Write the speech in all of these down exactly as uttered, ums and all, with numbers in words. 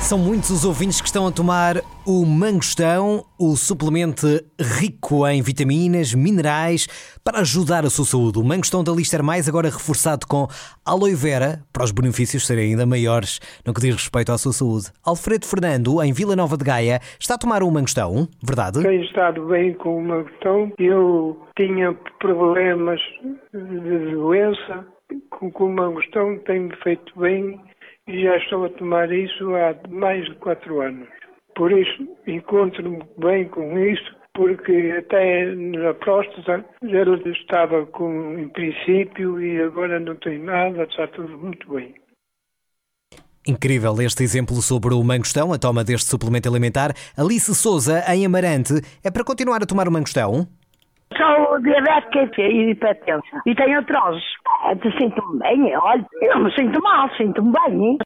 São muitos os ouvintes que estão a tomar o Mangostão, o suplemento rico em vitaminas, minerais, para ajudar a sua saúde. O Mangostão da Lister Mais, agora reforçado com aloe vera, para os benefícios serem ainda maiores no que diz respeito à sua saúde. Alfredo Fernando, em Vila Nova de Gaia, está a tomar o Mangostão, verdade? Tenho estado bem com o Mangostão. Eu tinha problemas de doença, com o Mangostão tem-me feito bem. E já estou a tomar isso há mais de quatro anos. Por isso, encontro-me bem com isto, porque até na próstata já estava com, em princípio, e agora não tem nada, está tudo muito bem. Incrível este exemplo sobre o Mangostão, a toma deste suplemento alimentar. Alice Souza, em Amarante, é para continuar a tomar o Mangostão? Sou diabética e hipertensa. E tenho artrose. Sinto-me bem, olha, eu não me sinto mal, sinto-me bem. Hein?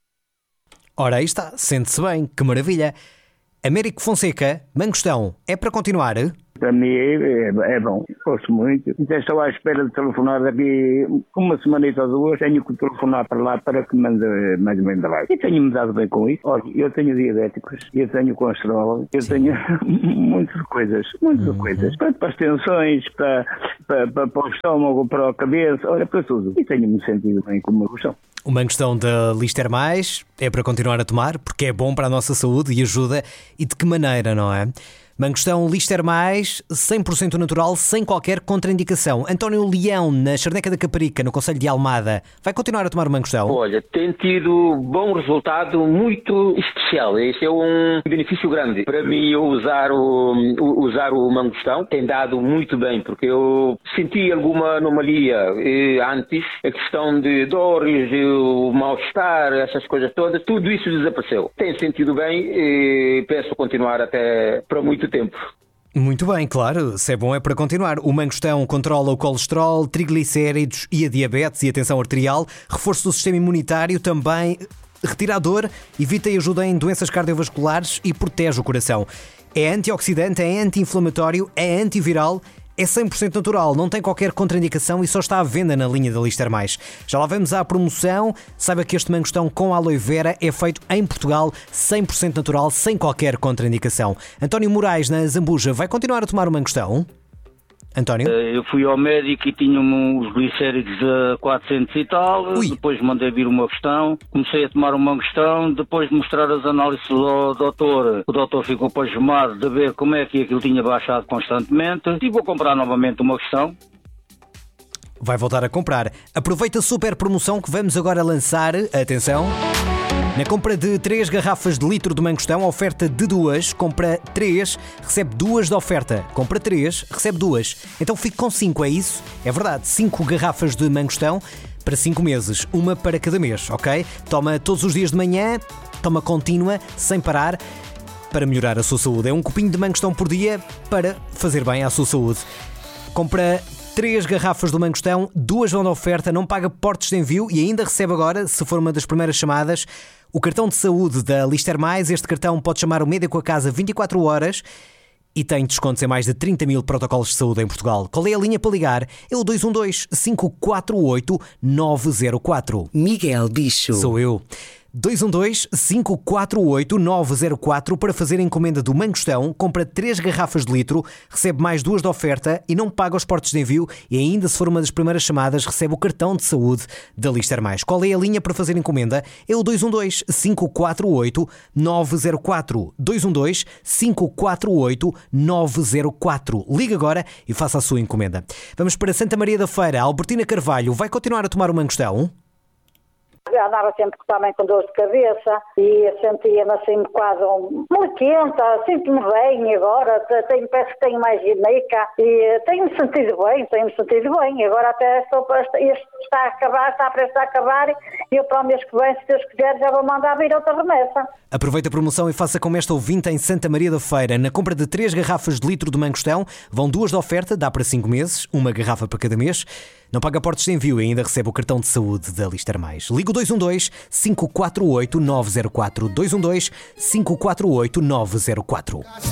Ora, aí está, sente-se bem, que maravilha. Américo Fonseca, Mangostão, é para continuar? Para mim é, é bom, gosto muito. Então estou à espera de telefonar daqui uma semanita ou duas. Tenho que telefonar para lá para que me mande mais ou menos lá. E tenho-me dado bem com isso. Olha, eu tenho diabéticos, eu tenho colesterol, eu Sim. tenho muitas coisas, muitas uhum. coisas. Para, para as tensões, para, para, para, para o estômago, para a cabeça, olha, para tudo. E tenho-me sentido bem com o Mangostão. O Mangostão da Lister Mais é para continuar a tomar, porque é bom para a nossa saúde e ajuda. E de que maneira, não é? Mangostão Lister Mais, cem por cento natural, sem qualquer contraindicação. António Leão, na Charneca da Caparica, no concelho de Almada, vai continuar a tomar o Mangostão? Olha, tem tido bom resultado, muito especial. Este é um benefício grande. Para mim, usar o, usar o Mangostão tem dado muito bem, porque eu senti alguma anomalia eh, antes, a questão de dores, o mal-estar, essas coisas todas, tudo isso desapareceu. Tenho sentido bem e penso continuar até para muito tempo. Muito bem, claro, se é bom é para continuar. O Mangostão controla o colesterol, triglicéridos e a diabetes e a tensão arterial, reforço do sistema imunitário, também retira a dor, evita e ajuda em doenças cardiovasculares e protege o coração. É antioxidante, é anti-inflamatório, é antiviral, é cem por cento natural, não tem qualquer contraindicação e só está à venda na linha da Lister Mais. Já lá vamos à promoção. Saiba que este Mangostão com aloe vera é feito em Portugal, cem por cento natural, sem qualquer contraindicação. António Moraes, na Zambuja, vai continuar a tomar o Mangostão? António? Eu fui ao médico e tinha-me os glicéridos a quatrocentos e tal. Ui. Depois mandei vir uma questão, comecei a tomar um Mangostão, depois de mostrar as análises ao doutor. O doutor ficou pasmado de ver como é que aquilo tinha baixado constantemente e vou comprar novamente uma questão. Vai voltar a comprar. Aproveita a super promoção que vamos agora lançar. Atenção! Na compra de três garrafas de litro de Mangostão, oferta de duas, compra três, recebe duas de oferta. Compra três, recebe duas. Então fique com cinco, é isso? É verdade, cinco garrafas de Mangostão para cinco meses, uma para cada mês, ok? Toma todos os dias de manhã, toma contínua, sem parar, para melhorar a sua saúde. É um copinho de Mangostão por dia para fazer bem à sua saúde. Compra três garrafas do Mangostão, duas vão de oferta, não paga portos de envio e ainda recebe agora, se for uma das primeiras chamadas, o cartão de saúde da Lister Mais. Este cartão pode chamar o médico a casa vinte e quatro horas e tem descontos em mais de trinta mil protocolos de saúde em Portugal. Qual é a linha para ligar? É o dois um dois, cinco quatro oito, nove zero quatro. Miguel Bicho. Sou eu. dois um dois, cinco quatro oito, nove zero quatro para fazer a encomenda do Mangostão. Compra três garrafas de litro, recebe mais duas de oferta e não paga os portos de envio e ainda, se for uma das primeiras chamadas, recebe o cartão de saúde da Lister Mais. Qual é a linha para fazer a encomenda? É o dois um dois, cinco quatro oito, nove zero quatro. dois um dois, cinco quatro oito, nove zero quatro. Liga agora e faça a sua encomenda. Vamos para Santa Maria da Feira. Albertina Carvalho vai continuar a tomar o Mangostão? Eu andava sempre também com dor de cabeça e sentia-me assim um bocado molequenta, sinto-me bem agora, tenho, parece que tenho mais gineca e tenho-me sentido bem, tenho-me sentido bem. Agora até estou, este está a acabar, está prestes a acabar e eu para o mês que vem, se Deus quiser, já vou mandar vir outra remessa. Aproveita a promoção e faça como esta ouvinte em Santa Maria da Feira. Na compra de três garrafas de litro de Mangostão, vão duas de oferta, dá para cinco meses, uma garrafa para cada mês. Não paga portos de envio e ainda recebe o cartão de saúde da Lister Mais. Liga o dois um dois, cinco quatro oito, nove zero quatro. dois um dois, cinco quatro oito, nove zero quatro.